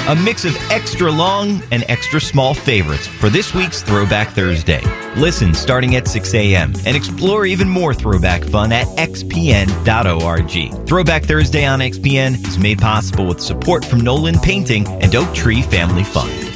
A mix of extra long and extra small favorites for this week's Throwback Thursday. Listen starting at 6 a.m. and explore even more throwback fun at xpn.org. Throwback Thursday on XPN is made possible with support from Nolan Painting and Oak Tree Family Fun.